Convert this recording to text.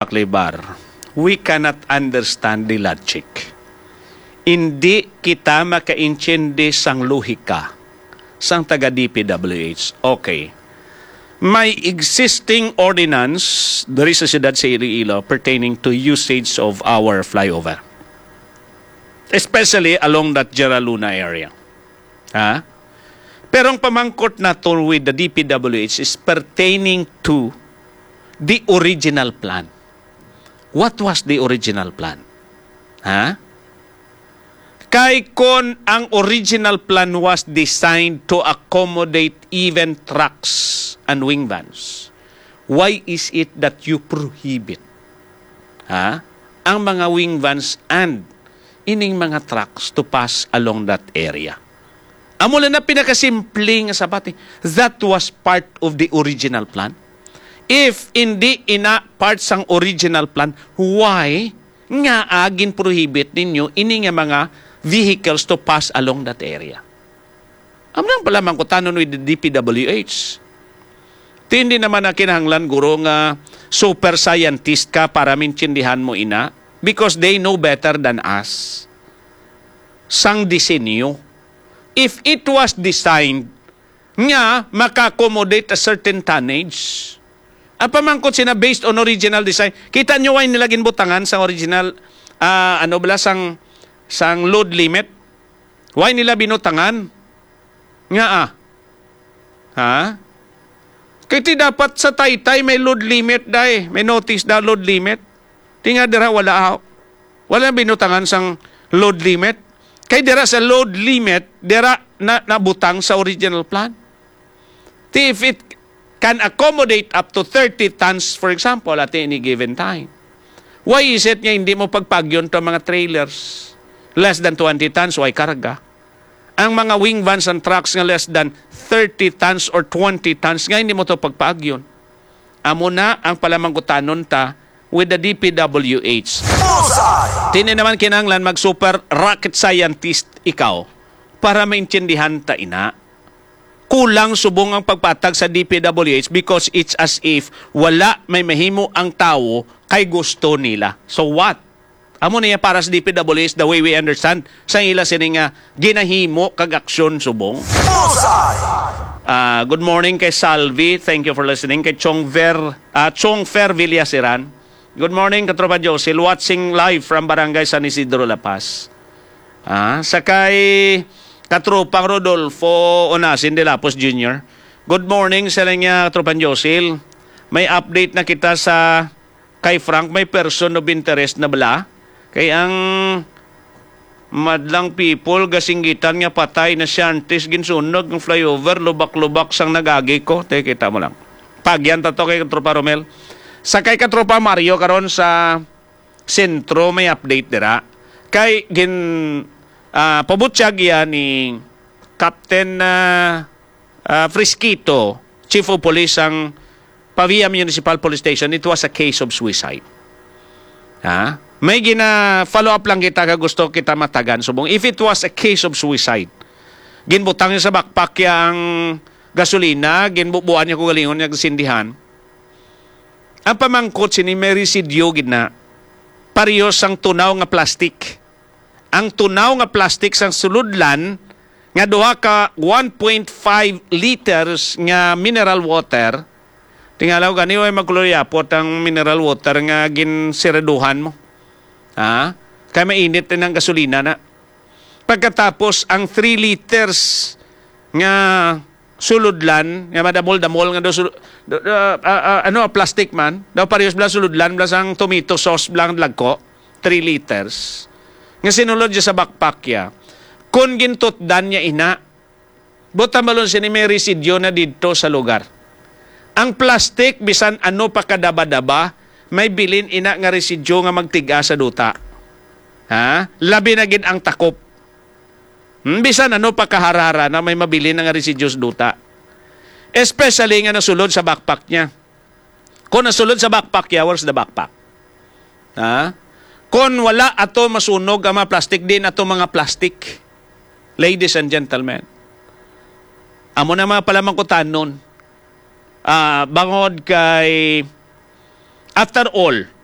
Aklibar, we cannot understand the logic. Hindi kita makaintindi sang lohika sang taga DPWH. Okay. May existing ordinance dari sa siyudad sa Iloilo pertaining to usage of our flyover. Especially along that Geraluna area. Ha? Pero ang pamangkot na to with the DPWH is pertaining to the original plan. What was the original plan? Ha? Kay kon ang original plan was designed to accommodate even trucks and wing vans, why is it that you prohibit ang mga wing vans and ining mga trucks to pass along that area? Amo na pinakasimple nga sabat, that was part of the original plan. If hindi ina part sang original plan, why nga agin prohibit ninyo ini nga mga vehicles to pass along that area? Amnang pala man ko tanon with the DPWH. Hindi naman na kinahanglan guro nga super scientist ka para mintindihan mo ina, because they know better than us sang disenyo. If it was designed nga maka-accommodate a certain tonnage, ang pamangkot sina based on original design, kita nyo ay nilagin butangan sa original sang load limit. Why nila binutangan? Nga ha? Kaya dapat sa Taytay may load limit dahi. May notice na load limit. Tinga dira wala binutangan sang load limit. Kaya dira sa load limit, dira na nabutang sa original plan. If it can accommodate up to 30 tons, for example, at any given time, why is it nga hindi mo pagpagyon to mga trailers? Less than 20 tons, why karga? Ang mga wing vans and trucks nga less than 30 tons or 20 tons, nga hindi mo to pagpaagyon. Amo na ang palamangkutanon ta with the DPWH. Tini naman kinanglan mag-super rocket scientist ikaw para maintindihan ta ina. Kulang subong ang pagpatag sa DPWH because it's as if wala may mahimo ang tao kay gusto nila. So what? Amo niya para sa DPWH the way we understand sa ila sining ginahimo kag aksyon subong. Good morning kay Salvi. Thank you for listening. Kay Chong Fer Villasiran. Good morning katropa Josil. Watching live from Barangay San Isidro, La Paz. Sakay katropang Rodolfo Onasin de Lapos Jr. Good morning sa lang katropa Josil. May update na kita sa kay Frank, may person of interest na bala. Kay ang madlang people gasinggitan nga patay na scientist ginsunog ng flyover lubak-lubak sang nagagi ko. Kita mo lang. Pagyan tato kay katropa Romel. Sa kay katropa Mario karon sa sentro may update dira. Kay pabutyag yan ni Captain Frisquito, Chief of Police ang Pavia Municipal Police Station. It was a case of suicide. May follow up lang kita gusto kita matagan subong. If it was a case of suicide, ginbutang niya sa backpack yang gasolina, ginbubuan niya kung galingon niya sindihan. Ang pamangkot sini may residyo gina parehas ang tunaw nga plastic. Ang tunaw nga plastic sang suludlan nga duha ka 1.5 liters nga mineral water. Tingalaw gani way magkloryapot ang mineral water nga ginsiraduhan mo. Kaya mainit din ang gasolina na. Pagkatapos, ang 3 liters nga suludlan, nga madamol-damol nga plastic man, daw parehas bla suludlan, bla sang tomato sauce blang lagko, 3 liters. Nga sinulod niya sa backpack ya. Kung gintutdan niya ina, buta malon siya ni may residyo na dito sa lugar. Ang plastic, bisan ano pa kadaba-daba, may bilin ina nga residyo nga magtiga sa duta. Labi na gid ang takop. Bisan ano pa kaharara na may mabilin nga residyo sa duta. Especially nga nasulod sa backpack niya. Kung nasulod sa backpack niya, where's the backpack? Kung wala ato masunog ang mga plastic, din ato mga plastic. Ladies and gentlemen, amo na mga palamangkutan nun. Bangod kay after all,